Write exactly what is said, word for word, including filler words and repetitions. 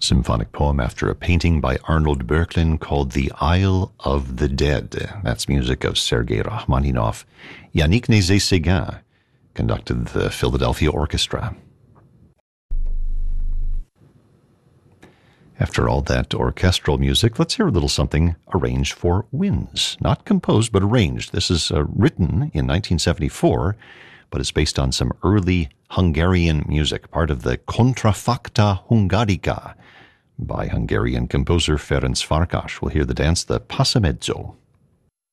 Symphonic poem after a painting by Arnold Böcklin called The Isle of the Dead. That's music of Sergei Rachmaninoff. Yannick Nézet-Séguin conducted the Philadelphia Orchestra. After all that orchestral music, let's hear a little something arranged for winds. Not composed, but arranged. This is uh, written in nineteen seventy-four, but it's based on some early Hungarian music, part of the Contrafacta Hungarica by Hungarian composer Ferenc Farkas. We'll hear the dance, the Passamezzo.